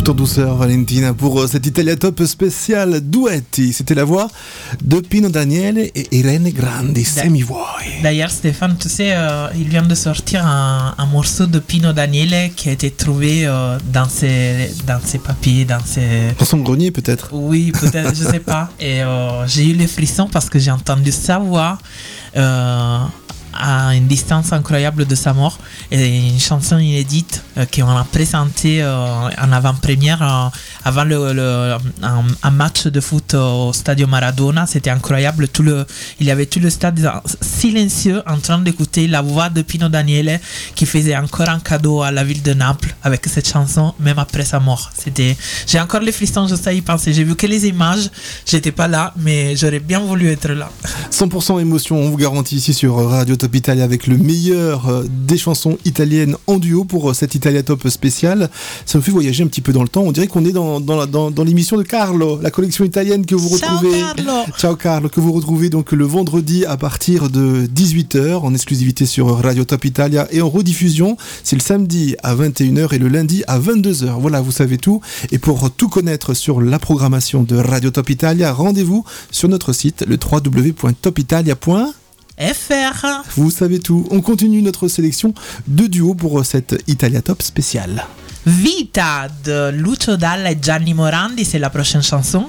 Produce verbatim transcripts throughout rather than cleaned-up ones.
Tout en douceur, Valentina, pour cette Italia Top spéciale Duetti. C'était la voix de Pino Daniele et Irene Grandi, Se mi vuoi. D'ailleurs, Stéphane, tu sais, euh, il vient de sortir un, un morceau de Pino Daniele qui a été trouvé euh, dans, ses, dans ses papiers, dans ses... Dans son grenier, peut-être. Oui, peut-être, je sais pas. Et euh, j'ai eu les frissons parce que j'ai entendu sa voix euh, à une distance incroyable de sa mort. Et une chanson inédite euh, qu'on a présentée euh, en avant-première euh, avant le, le, un, un match de foot au Stadio Maradona. C'était incroyable. Tout le, il y avait tout le stade silencieux en train d'écouter la voix de Pino Daniele qui faisait encore un cadeau à la ville de Naples avec cette chanson, même après sa mort. C'était, j'ai encore les frissons, je sais y penser. J'ai vu que les images, j'étais pas là, mais j'aurais bien voulu être là. cent pour cent émotion, on vous garantit ici sur Radio Top Italia avec le meilleur des chansons italiennes en duo pour cette Italia Top spéciale. Ça me fait voyager un petit peu dans le temps. On dirait qu'on est dans, dans, la, dans, dans l'émission de Carlo, la collection italienne que vous retrouvez. Ciao Carlo. Ciao Carlo, que vous retrouvez donc le vendredi à partir de dix-huit heures en exclusivité sur Radio Top Italia et en rediffusion. C'est le samedi à vingt et une heures et le lundi à vingt-deux heures. Voilà, vous savez tout. Et pour tout connaître sur la programmation de Radio Top Italia, rendez-vous sur notre site le w w w point top italia point F R. Vous savez tout. On continue notre sélection de duos pour cette Italia Top spéciale. Vita de Lucio Dalla et Gianni Morandi, c'est la prochaine chanson.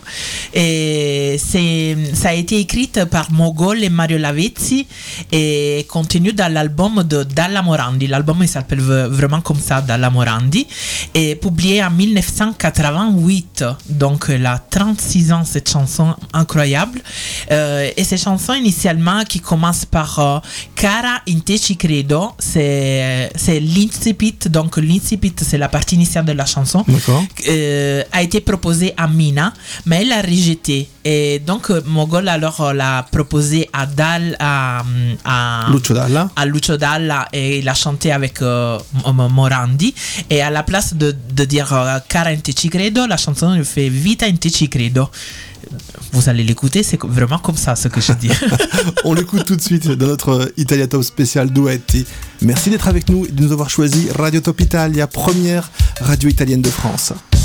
Et c'est, ça a été écrite par Mogol et Mario Lavezzi et continue dans l'album de Dalla Morandi. L'album il s'appelle vraiment comme ça, Dalla Morandi, et publié en dix-neuf cent quatre-vingt-huit. Donc elle a trente-six ans, cette chanson incroyable. Euh, et cette chanson initialement qui commence par euh, Cara in te ci credo, c'est, c'est l'incipit. Donc l'incipit c'est la partie initiale de la chanson, euh, a été proposée à Mina, mais elle a rejeté. Et donc Mogol alors l'a proposé à Dal, à, à Lucio Dalla, à Lucio Dalla, et il a chanté avec euh, Morandi. Et à la place de, de dire euh, Cara in te ci credo, la chanson il fait Vita in te ci credo. Vous allez l'écouter, c'est vraiment comme ça ce que je dis. On l'écoute tout de suite dans notre Italia Top spécial Duetti. Merci d'être avec nous et de nous avoir choisi Radio Top Italia, première radio italienne de France.